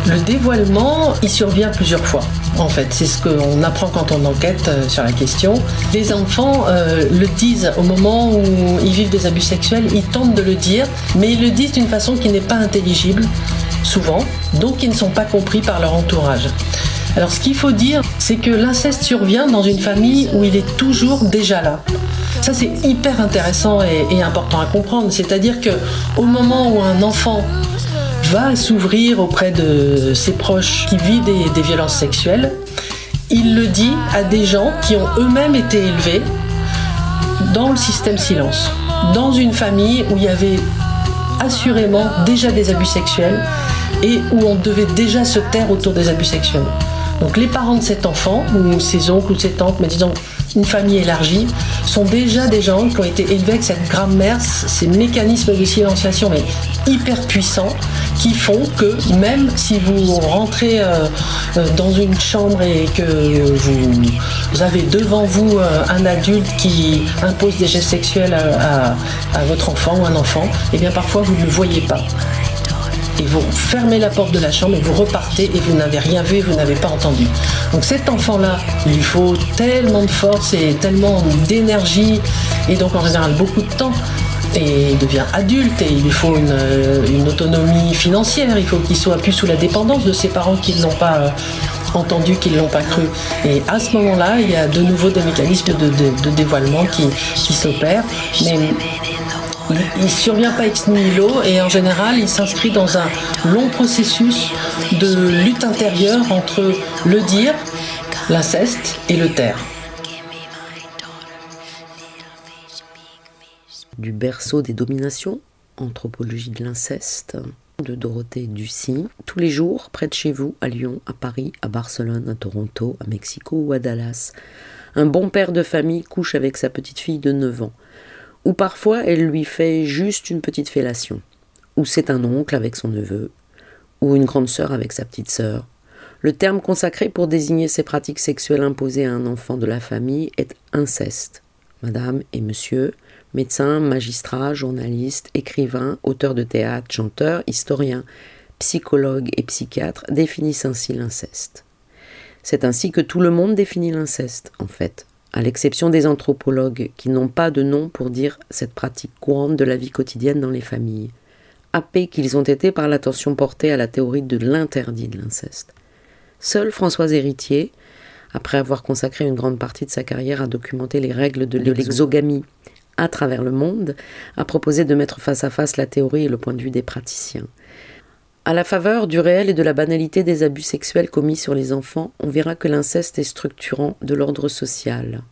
Le dévoilement, il survient plusieurs fois. En fait, c'est ce qu'on apprend quand on enquête sur la question. Les enfants le disent au moment où ils vivent des abus sexuels, ils tentent de le dire, mais ils le disent d'une façon qui n'est pas intelligible, souvent, donc ils ne sont pas compris par leur entourage. Alors ce qu'il faut dire, c'est que l'inceste survient dans une famille où il est toujours déjà là. Ça, c'est hyper intéressant et important à comprendre. C'est-à-dire qu'au moment où un enfant va s'ouvrir auprès de ses proches qui vivent des violences sexuelles, il le dit à des gens qui ont eux-mêmes été élevés dans le système silence, dans une famille où il y avait assurément déjà des abus sexuels et où on devait déjà se taire autour des abus sexuels. Donc les parents de cet enfant, ou ses oncles ou ses tantes, mais disons une famille élargie, sont déjà des gens qui ont été élevés avec cette grammaire, ces mécanismes de silenciation mais hyper puissants, qui font que même si vous rentrez dans une chambre et que vous avez devant vous un adulte qui impose des gestes sexuels à votre enfant ou un enfant, et bien parfois vous ne le voyez pas. Et vous fermez la porte de la chambre et vous repartez et vous n'avez rien vu et vous n'avez pas entendu. Donc cet enfant-là, il lui faut tellement de force et tellement d'énergie et donc en général beaucoup de temps. Et il devient adulte et il lui faut une autonomie financière. Il faut qu'il soit plus sous la dépendance de ses parents qui ne l'ont pas entendu, qui ne l'ont pas cru. Et à ce moment-là, il y a de nouveau des mécanismes de dévoilement qui s'opèrent. Mais il ne survient pas ex nihilo et en général il s'inscrit dans un long processus de lutte intérieure entre le dire, l'inceste et le taire. Du berceau des dominations, anthropologie de l'inceste, de Dorothée Ducy, tous les jours près de chez vous, à Lyon, à Paris, à Barcelone, à Toronto, à Mexico ou à Dallas. Un bon père de famille couche avec sa petite fille de 9 ans. Ou parfois elle lui fait juste une petite fellation, ou c'est un oncle avec son neveu, ou une grande sœur avec sa petite sœur. Le terme consacré pour désigner ces pratiques sexuelles imposées à un enfant de la famille est inceste. Madame et monsieur, médecins, magistrats, journalistes, écrivains, auteurs de théâtre, chanteurs, historiens, psychologues et psychiatres définissent ainsi l'inceste. C'est ainsi que tout le monde définit l'inceste, en fait. À l'exception des anthropologues qui n'ont pas de nom pour dire cette pratique courante de la vie quotidienne dans les familles, happés qu'ils ont été par l'attention portée à la théorie de l'interdit de l'inceste. Seul François Héritier, après avoir consacré une grande partie de sa carrière à documenter les règles de l'exogamie à travers le monde, a proposé de mettre face à face la théorie et le point de vue des praticiens. À la faveur du réel et de la banalité des abus sexuels commis sur les enfants, on verra que l'inceste est structurant de l'ordre social.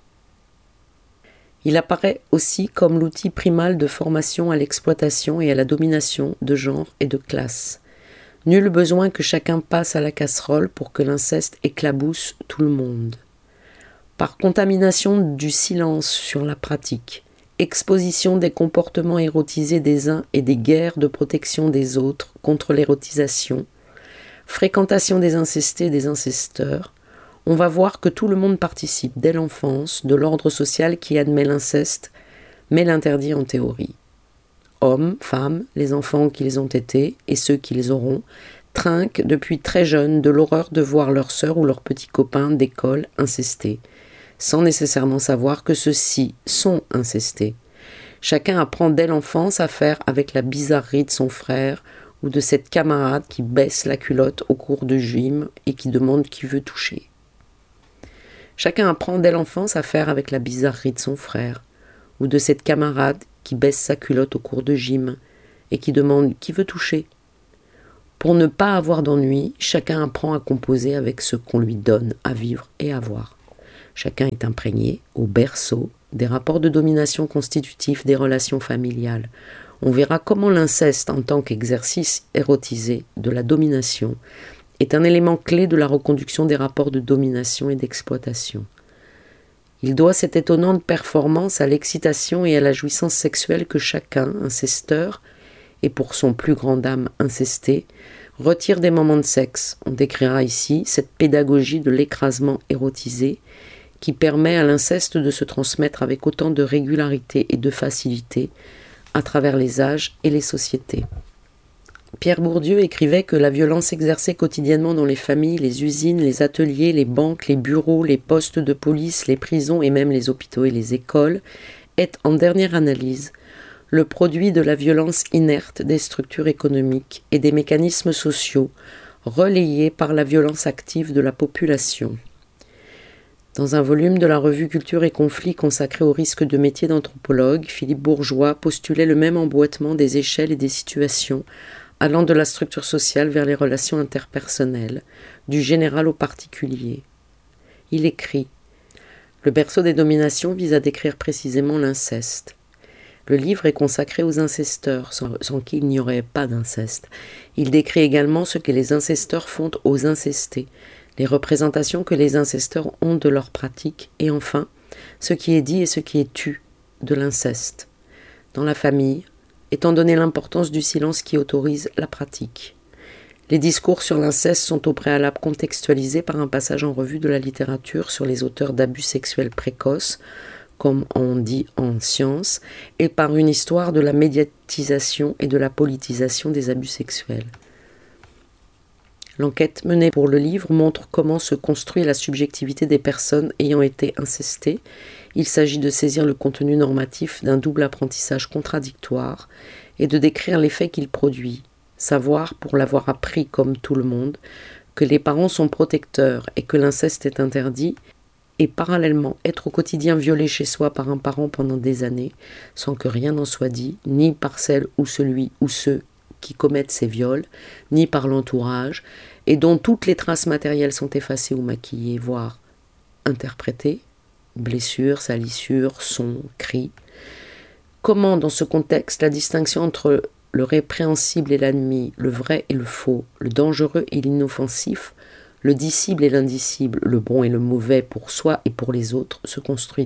Il apparaît aussi comme l'outil primal de formation à l'exploitation et à la domination de genre et de classe. Nul besoin que chacun passe à la casserole pour que l'inceste éclabousse tout le monde. Par contamination du silence sur la pratique, exposition des comportements érotisés des uns et des guerres de protection des autres contre l'érotisation, fréquentation des incestés et des incesteurs, on va voir que tout le monde participe dès l'enfance de l'ordre social qui admet l'inceste, mais l'interdit en théorie. Hommes, femmes, les enfants qu'ils ont été et ceux qu'ils auront, trinquent depuis très jeunes de l'horreur de voir leur sœur ou leurs petits copains d'école incestés, sans nécessairement savoir que ceux-ci sont incestés. Chacun apprend dès l'enfance à faire avec la bizarrerie de son frère ou de cette camarade qui baisse la culotte au cours de gym et qui demande qui veut toucher. Chacun apprend dès l'enfance à faire avec la bizarrerie de son frère ou de cette camarade qui baisse sa culotte au cours de gym et qui demande qui veut toucher. Pour ne pas avoir d'ennui, chacun apprend à composer avec ce qu'on lui donne à vivre et à voir. Chacun est imprégné, au berceau, des rapports de domination constitutifs des relations familiales. On verra comment l'inceste, en tant qu'exercice érotisé de la domination, est un élément clé de la reconduction des rapports de domination et d'exploitation. Il doit cette étonnante performance à l'excitation et à la jouissance sexuelle que chacun, incesteur, et pour son plus grand âme incesté, retire des moments de sexe. On décrira ici cette pédagogie de l'écrasement érotisé qui permet à l'inceste de se transmettre avec autant de régularité et de facilité à travers les âges et les sociétés. Pierre Bourdieu écrivait que la violence exercée quotidiennement dans les familles, les usines, les ateliers, les banques, les bureaux, les postes de police, les prisons et même les hôpitaux et les écoles est, en dernière analyse, le produit de la violence inerte des structures économiques et des mécanismes sociaux relayés par la violence active de la population. Dans un volume de la revue Culture et Conflits consacré au risque de métier d'anthropologue, Philippe Bourgeois postulait le même emboîtement des échelles et des situations allant de la structure sociale vers les relations interpersonnelles, du général au particulier. Il écrit « Le berceau des dominations vise à décrire précisément l'inceste. Le livre est consacré aux incesteurs, sans qui il n'y aurait pas d'inceste. Il décrit également ce que les incesteurs font aux incestés, les représentations que les incesteurs ont de leurs pratiques, et enfin, ce qui est dit et ce qui est tu de l'inceste. Dans la famille, étant donné l'importance du silence qui autorise la pratique. Les discours sur l'inceste sont au préalable contextualisés par un passage en revue de la littérature sur les auteurs d'abus sexuels précoces, comme on dit en sciences, et par une histoire de la médiatisation et de la politisation des abus sexuels. L'enquête menée pour le livre montre comment se construit la subjectivité des personnes ayant été incestées. Il s'agit de saisir le contenu normatif d'un double apprentissage contradictoire et de décrire l'effet qu'il produit. Savoir, pour l'avoir appris comme tout le monde, que les parents sont protecteurs et que l'inceste est interdit, et parallèlement être au quotidien violé chez soi par un parent pendant des années, sans que rien n'en soit dit, ni par celle ou celui ou ceux qui commettent ces viols, ni par l'entourage, et dont toutes les traces matérielles sont effacées ou maquillées, voire interprétées, blessures, salissures, sons, cris. Comment, dans ce contexte, la distinction entre le répréhensible et l'ennemi, le vrai et le faux, le dangereux et l'inoffensif, le disciple et l'indicible, le bon et le mauvais pour soi et pour les autres, se construit-elle ?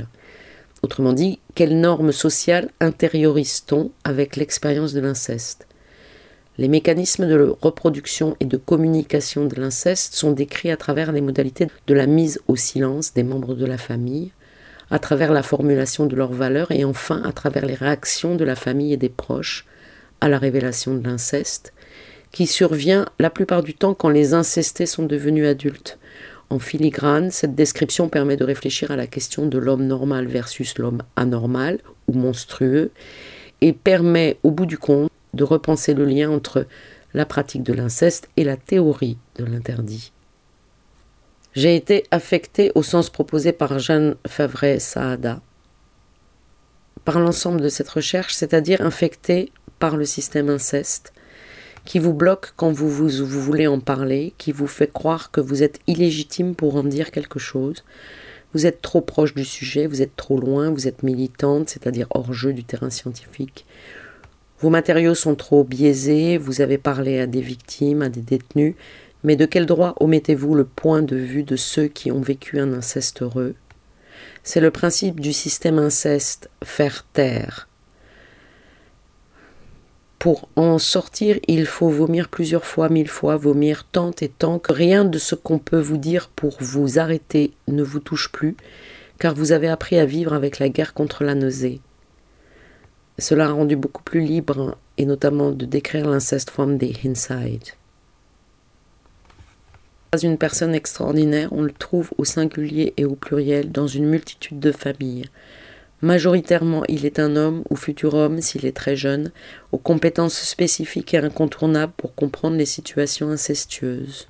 Autrement dit, quelles normes sociales intériorise-t-on avec l'expérience de l'inceste ? Les mécanismes de reproduction et de communication de l'inceste sont décrits à travers les modalités de la mise au silence des membres de la famille, à travers la formulation de leurs valeurs et enfin à travers les réactions de la famille et des proches à la révélation de l'inceste, qui survient la plupart du temps quand les incestés sont devenus adultes. En filigrane, cette description permet de réfléchir à la question de l'homme normal versus l'homme anormal ou monstrueux et permet, au bout du compte, de repenser le lien entre la pratique de l'inceste et la théorie de l'interdit. J'ai été affectée au sens proposé par Jeanne Favret-Saada par l'ensemble de cette recherche, c'est-à-dire infectée par le système inceste, qui vous bloque quand vous voulez en parler, qui vous fait croire que vous êtes illégitime pour en dire quelque chose. Vous êtes trop proche du sujet, vous êtes trop loin, vous êtes militante, c'est-à-dire hors jeu du terrain scientifique. Vos matériaux sont trop biaisés, vous avez parlé à des victimes, à des détenus, mais de quel droit omettez-vous le point de vue de ceux qui ont vécu un inceste heureux ? C'est le principe du système inceste, faire taire. Pour en sortir, il faut vomir plusieurs fois, 1000 fois, vomir tant et tant que rien de ce qu'on peut vous dire pour vous arrêter ne vous touche plus, car vous avez appris à vivre avec la guerre contre la nausée. Cela a rendu beaucoup plus libre, et notamment de décrire l'inceste from the inside. Pas une personne extraordinaire, on le trouve au singulier et au pluriel dans une multitude de familles. Majoritairement, il est un homme ou futur homme s'il est très jeune, aux compétences spécifiques et incontournables pour comprendre les situations incestueuses.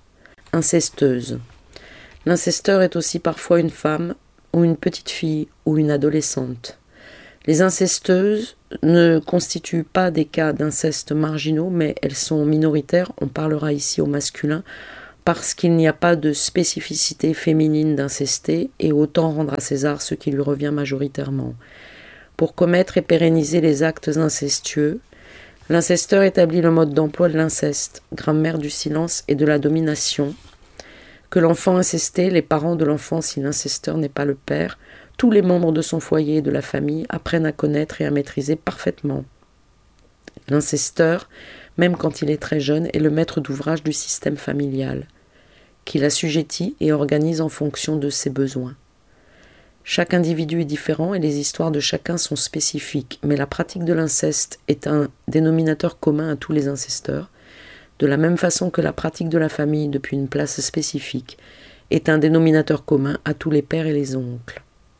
L'incesteur est aussi parfois une femme, ou une petite fille, ou une adolescente. Les incesteuses ne constituent pas des cas d'inceste marginaux, mais elles sont minoritaires, on parlera ici au masculin, parce qu'il n'y a pas de spécificité féminine d'incesté, et autant rendre à César ce qui lui revient majoritairement. Pour commettre et pérenniser les actes incestueux, l'incesteur établit le mode d'emploi de l'inceste, grammaire du silence et de la domination, que l'enfant incesté, les parents de l'enfant si l'incesteur n'est pas le père, tous les membres de son foyer et de la famille apprennent à connaître et à maîtriser parfaitement. L'incesteur, même quand il est très jeune, est le maître d'ouvrage du système familial, qui l'assujettit et organise en fonction de ses besoins. Chaque individu est différent et les histoires de chacun sont spécifiques, mais la pratique de l'inceste est un dénominateur commun à tous les incesteurs, de la même façon que la pratique de la famille depuis une place spécifique est un dénominateur commun à tous les pères et les oncles.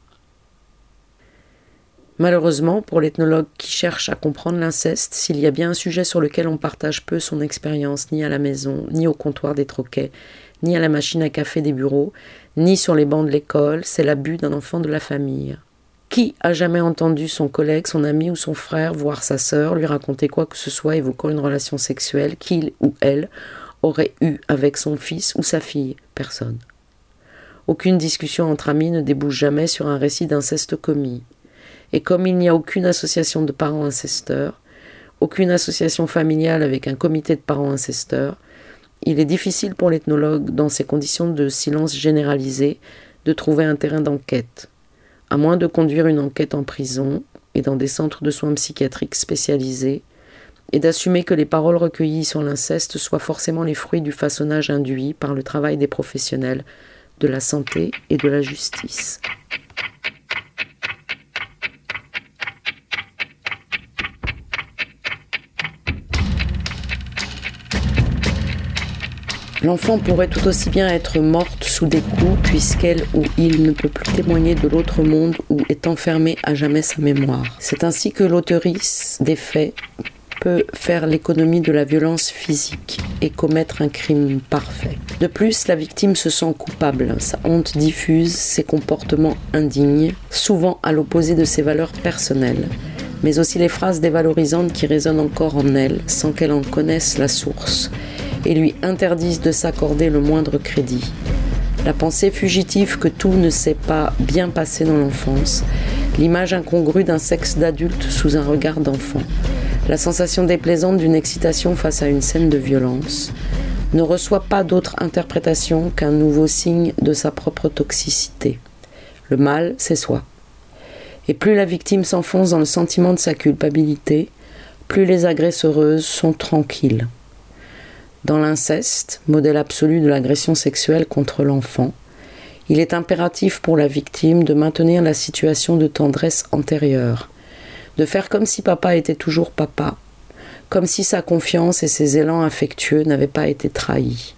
Malheureusement, pour l'ethnologue qui cherche à comprendre l'inceste, s'il y a bien un sujet sur lequel on partage peu son expérience, ni à la maison, ni au comptoir des troquets, ni à la machine à café des bureaux, ni sur les bancs de l'école, c'est l'abus d'un enfant de la famille. Qui a jamais entendu son collègue, son ami ou son frère, voire sa sœur, lui raconter quoi que ce soit évoquant une relation sexuelle qu'il ou elle aurait eue avec son fils ou sa fille? Personne. Aucune discussion entre amis ne débouche jamais sur un récit d'inceste commis. Et comme il n'y a aucune association de parents incesteurs, aucune association familiale avec un comité de parents incesteurs, il est difficile pour l'ethnologue, dans ces conditions de silence généralisé, de trouver un terrain d'enquête, à moins de conduire une enquête en prison et dans des centres de soins psychiatriques spécialisés, et d'assumer que les paroles recueillies sur l'inceste soient forcément les fruits du façonnage induit par le travail des professionnels de la santé et de la justice. L'enfant pourrait tout aussi bien être morte sous des coups puisqu'elle ou il ne peut plus témoigner de l'autre monde ou est enfermé à jamais sa mémoire. C'est ainsi que l'auteurice des faits peut faire l'économie de la violence physique et commettre un crime parfait. De plus, la victime se sent coupable, sa honte diffuse, ses comportements indignes, souvent à l'opposé de ses valeurs personnelles, mais aussi les phrases dévalorisantes qui résonnent encore en elle sans qu'elle en connaisse la source et lui interdisent de s'accorder le moindre crédit. La pensée fugitive que tout ne s'est pas bien passé dans l'enfance, l'image incongrue d'un sexe d'adulte sous un regard d'enfant, la sensation déplaisante d'une excitation face à une scène de violence, ne reçoit pas d'autre interprétation qu'un nouveau signe de sa propre toxicité. Le mal, c'est soi. Et plus la victime s'enfonce dans le sentiment de sa culpabilité, plus les agresseuses sont tranquilles. Dans l'inceste, modèle absolu de l'agression sexuelle contre l'enfant, il est impératif pour la victime de maintenir la situation de tendresse antérieure, de faire comme si papa était toujours papa, comme si sa confiance et ses élans affectueux n'avaient pas été trahis.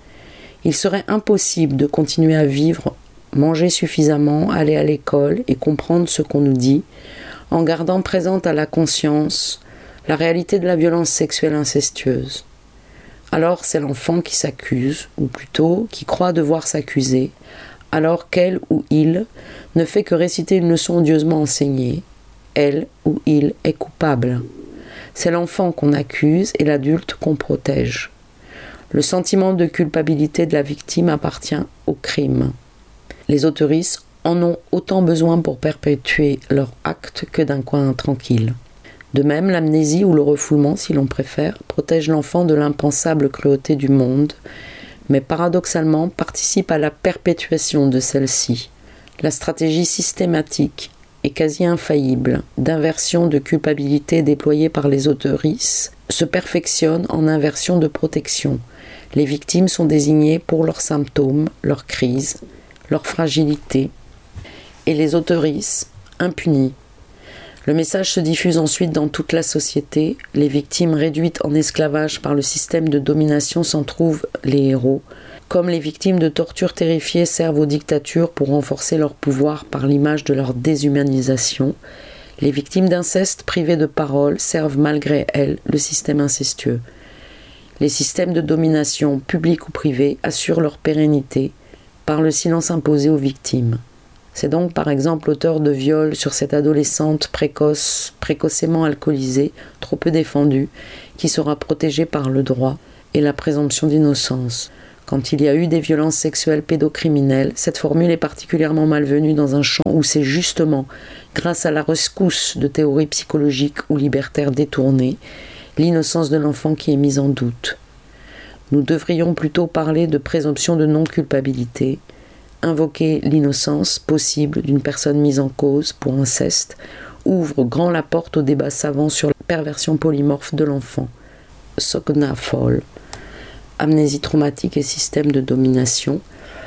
Il serait impossible de continuer à vivre, manger suffisamment, aller à l'école et comprendre ce qu'on nous dit, en gardant présente à la conscience la réalité de la violence sexuelle incestueuse. Alors c'est l'enfant qui s'accuse, ou plutôt qui croit devoir s'accuser, alors qu'elle ou il ne fait que réciter une leçon odieusement enseignée. Elle ou il est coupable. C'est l'enfant qu'on accuse et l'adulte qu'on protège. Le sentiment de culpabilité de la victime appartient au crime. Les auteuristes en ont autant besoin pour perpétuer leur acte que d'un coin tranquille. De même, l'amnésie ou le refoulement, si l'on préfère, protège l'enfant de l'impensable cruauté du monde, mais paradoxalement participe à la perpétuation de celle-ci. La stratégie systématique et quasi infaillible d'inversion de culpabilité déployée par les auteuristes se perfectionne en inversion de protection. Les victimes sont désignées pour leurs symptômes, leurs crises, leur fragilité, et les auteuristes impunis. Le message se diffuse ensuite dans toute la société. Les victimes réduites en esclavage par le système de domination s'en trouvent les héros, comme les victimes de tortures terrifiées servent aux dictatures pour renforcer leur pouvoir par l'image de leur déshumanisation. Les victimes d'inceste privées de parole servent malgré elles le système incestueux. Les systèmes de domination, publics ou privés, assurent leur pérennité par le silence imposé aux victimes. C'est donc par exemple l'auteur de viol sur cette adolescente précocement alcoolisée, trop peu défendue, qui sera protégée par le droit et la présomption d'innocence. Quand il y a eu des violences sexuelles pédocriminelles, cette formule est particulièrement malvenue dans un champ où c'est justement, grâce à la rescousse de théories psychologiques ou libertaires détournées, l'innocence de l'enfant qui est mise en doute. Nous devrions plutôt parler de présomption de non-culpabilité, invoquer l'innocence possible d'une personne mise en cause pour inceste ouvre grand la porte au débat savant sur la perversion polymorphe de l'enfant. Sogna Fall, amnésie traumatique et système de domination,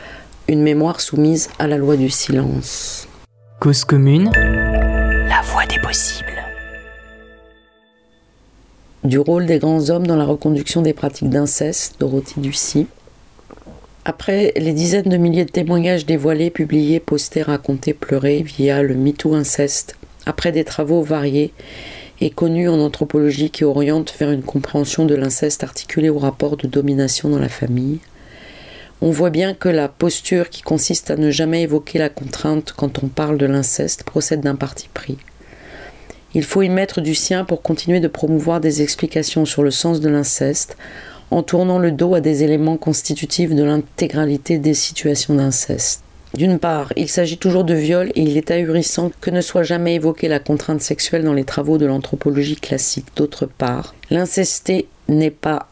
une mémoire soumise à la loi du silence. Cause commune, la voie des possibles. du rôle des grands hommes dans la reconduction des pratiques d'inceste, Dorothy Ducy. Après les dizaines de milliers de témoignages dévoilés, publiés, postés, racontés, pleurés via le MeToo inceste, après des travaux variés et connus en anthropologie qui orientent vers une compréhension de l'inceste articulé au rapport de domination dans la famille, on voit bien que la posture qui consiste à ne jamais évoquer la contrainte quand on parle de l'inceste procède d'un parti pris. Il faut y mettre du sien pour continuer de promouvoir des explications sur le sens de l'inceste, en tournant le dos à des éléments constitutifs de l'intégralité des situations d'inceste. D'une part, il s'agit toujours de viol et il est ahurissant que ne soit jamais évoquée la contrainte sexuelle dans les travaux de l'anthropologie classique. D'autre part, l'incesté n'est pas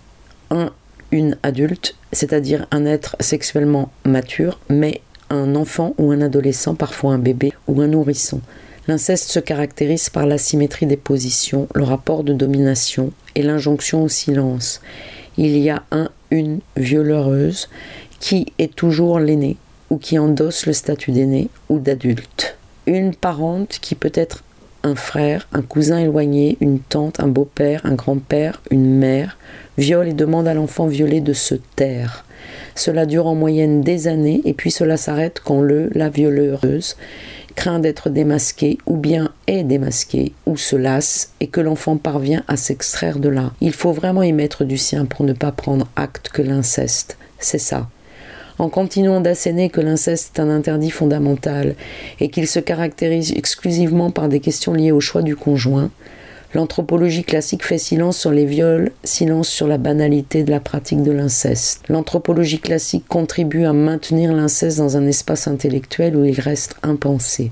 une adulte, c'est-à-dire un être sexuellement mature, mais un enfant ou un adolescent, parfois un bébé ou un nourrisson. L'inceste se caractérise par l'asymétrie des positions, le rapport de domination et l'injonction au silence. Il y a une violeuse qui est toujours l'aîné ou qui endosse le statut d'aîné ou d'adulte. Une parente qui peut être un frère, un cousin éloigné, une tante, un beau-père, un grand-père, une mère, viole et demande à l'enfant violé de se taire. Cela dure en moyenne des années et puis cela s'arrête quand la violeuse craint d'être démasquée ou bien est démasquée ou se lasse et que l'enfant parvient à s'extraire de là. Il faut vraiment y mettre du sien pour ne pas prendre acte que l'inceste, c'est ça. En continuant d'asséner que l'inceste est un interdit fondamental et qu'il se caractérise exclusivement par des questions liées au choix du conjoint, l'anthropologie classique fait silence sur les viols, silence sur la banalité de la pratique de l'inceste. L'anthropologie classique contribue à maintenir l'inceste dans un espace intellectuel où il reste impensé.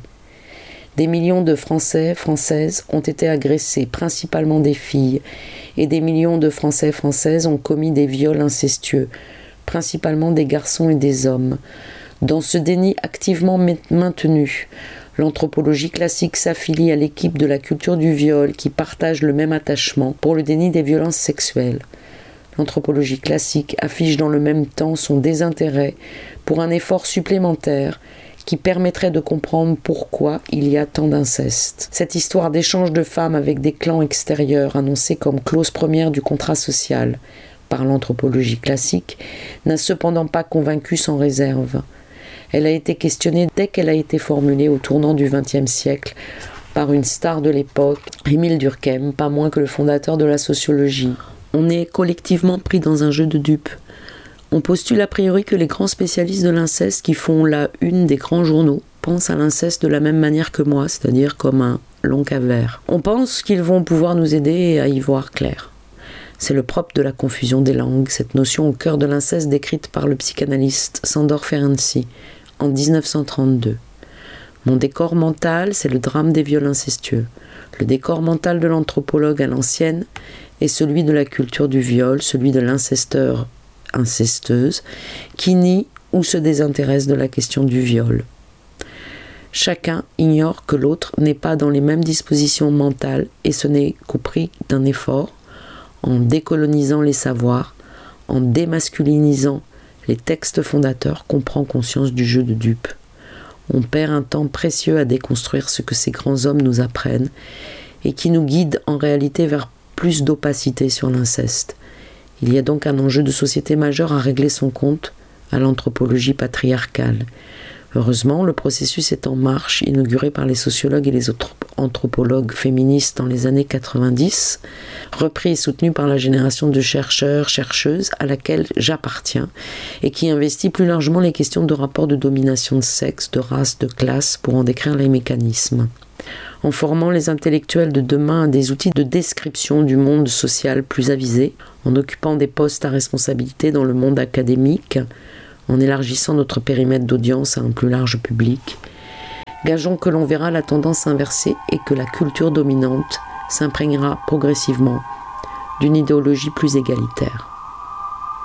Des millions de Français, Françaises ont été agressés, principalement des filles, et des millions de Français, Françaises ont commis des viols incestueux, principalement des garçons et des hommes. Dans ce déni activement maintenu, l'anthropologie classique s'affilie à l'équipe de la culture du viol qui partage le même attachement pour le déni des violences sexuelles. L'anthropologie classique affiche dans le même temps son désintérêt pour un effort supplémentaire qui permettrait de comprendre pourquoi il y a tant d'inceste. Cette histoire d'échange de femmes avec des clans extérieurs, annoncée comme clause première du contrat social par l'anthropologie classique, n'a cependant pas convaincu sans réserve. Elle a été questionnée dès qu'elle a été formulée au tournant du XXe siècle par une star de l'époque, Émile Durkheim, pas moins que le fondateur de la sociologie. On est collectivement pris dans un jeu de dupes. On postule a priori que les grands spécialistes de l'inceste qui font la une des grands journaux pensent à l'inceste de la même manière que moi, c'est-à-dire comme un long calvaire. On pense qu'ils vont pouvoir nous aider à y voir clair. C'est le propre de la confusion des langues, cette notion au cœur de l'inceste décrite par le psychanalyste Sándor Ferenczi en 1932. Mon décor mental, c'est le drame des viols incestueux. Le décor mental de l'anthropologue à l'ancienne est celui de la culture du viol, celui de l'incesteur, incesteuse, qui nie ou se désintéresse de la question du viol. Chacun ignore que l'autre n'est pas dans les mêmes dispositions mentales et ce n'est qu'au prix d'un effort, en décolonisant les savoirs, en démasculinisant les textes fondateurs, qu'on prend conscience du jeu de dupes. On perd un temps précieux à déconstruire ce que ces grands hommes nous apprennent et qui nous guide en réalité vers plus d'opacité sur l'inceste. Il y a donc un enjeu de société majeur à régler son compte à l'anthropologie patriarcale. Heureusement, le processus est en marche, inauguré par les sociologues et les autres anthropologues féministes dans les années 90, repris et soutenu par la génération de chercheurs, chercheuses à laquelle j'appartiens, et qui investit plus largement les questions de rapports de domination de sexe, de race, de classe, pour en décrire les mécanismes. En formant les intellectuels de demain à des outils de description du monde social plus avisés, en occupant des postes à responsabilité dans le monde académique, en élargissant notre périmètre d'audience à un plus large public, gageons que l'on verra la tendance s'inverser et que la culture dominante s'imprégnera progressivement d'une idéologie plus égalitaire.